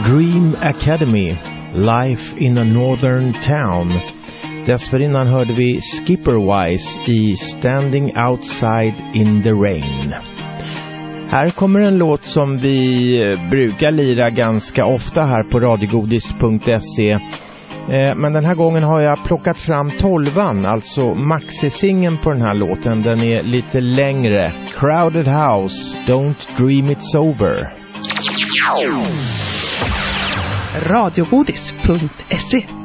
Dream Academy, Life in a Northern Town. Dessförinnan hörde vi Skipperwise i Standing Outside in the Rain. Här kommer en låt som vi brukar lira ganska ofta här på radiogodis.se. Men den här gången har jag plockat fram 12:an, alltså maxisingen på den här låten. Den är lite längre. Crowded House, Don't Dream It's Over. Radiogodis.se